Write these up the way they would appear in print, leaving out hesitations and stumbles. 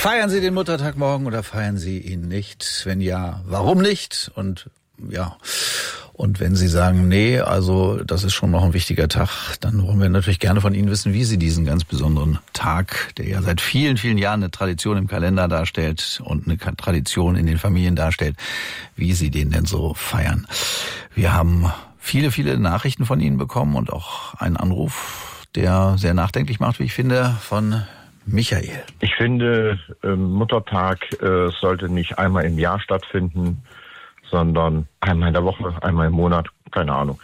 Feiern Sie den Muttertag morgen oder feiern Sie ihn nicht? Wenn ja, warum nicht? Und wenn Sie sagen, nee, also das ist schon noch ein wichtiger Tag, dann wollen wir natürlich gerne von Ihnen wissen, wie Sie diesen ganz besonderen Tag, der ja seit vielen, vielen Jahren eine Tradition im Kalender darstellt und eine Tradition in den Familien darstellt, wie Sie den denn so feiern. Wir haben viele, viele Nachrichten von Ihnen bekommen und auch einen Anruf, der sehr nachdenklich macht, wie ich finde, von Michael. Ich finde, Muttertag sollte nicht einmal im Jahr stattfinden, sondern einmal in der Woche, einmal im Monat, keine Ahnung.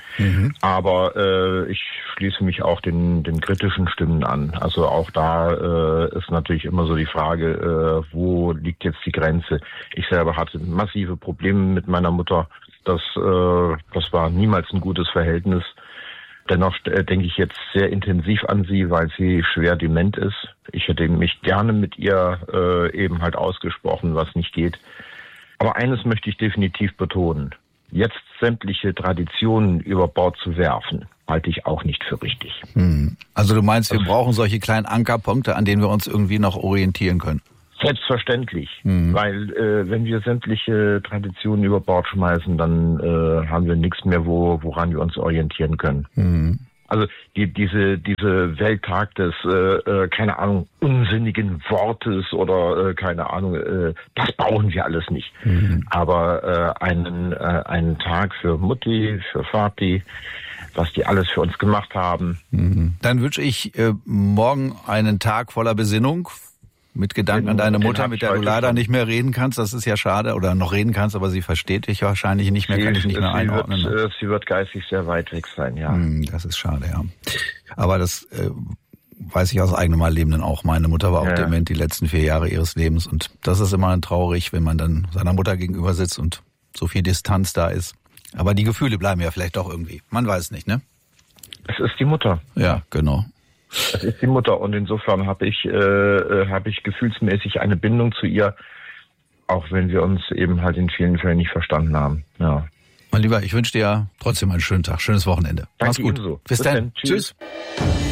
Aber ich schließe mich auch den kritischen Stimmen an. Also auch da ist natürlich immer so die Frage, wo liegt jetzt die Grenze? Ich selber hatte massive Probleme mit meiner Mutter. Das war niemals ein gutes Verhältnis. Dennoch denke ich jetzt sehr intensiv an sie, weil sie schwer dement ist. Ich hätte mich gerne mit ihr eben halt ausgesprochen, was nicht geht. Aber eines möchte ich definitiv betonen. Jetzt sämtliche Traditionen über Bord zu werfen, halte ich auch nicht für richtig. Also du meinst, wir brauchen solche kleinen Ankerpunkte, an denen wir uns irgendwie noch orientieren können? Selbstverständlich, weil wenn wir sämtliche Traditionen über Bord schmeißen, dann haben wir nichts mehr, woran wir uns orientieren können. Also diese Welttag des, keine Ahnung, unsinnigen Wortes oder keine Ahnung, das brauchen wir alles nicht. Aber einen Tag für Mutti, für Vati, was die alles für uns gemacht haben. Dann wünsche ich morgen einen Tag voller Besinnung. Mit Gedanken an deine Mutter, mit der du leider nicht mehr reden kannst. Das ist ja schade. Oder noch reden kannst, aber sie versteht dich wahrscheinlich nicht mehr, kann ich nicht mehr einordnen. Sie wird geistig sehr weit weg sein, ja. Das ist schade, ja. Aber das weiß ich aus eigenem Erleben auch. Meine Mutter war auch dement die letzten 4 Jahre ihres Lebens. Und das ist immer traurig, wenn man dann seiner Mutter gegenüber sitzt und so viel Distanz da ist. Aber die Gefühle bleiben ja vielleicht doch irgendwie. Man weiß nicht, ne? Es ist die Mutter. Ja, genau. Das ist die Mutter und insofern habe ich gefühlsmäßig eine Bindung zu ihr, auch wenn wir uns eben halt in vielen Fällen nicht verstanden haben. Ja. Mein Lieber, ich wünsche dir trotzdem einen schönen Tag, schönes Wochenende. Danke, mach's gut. Ebenso. Bis dann. Tschüss.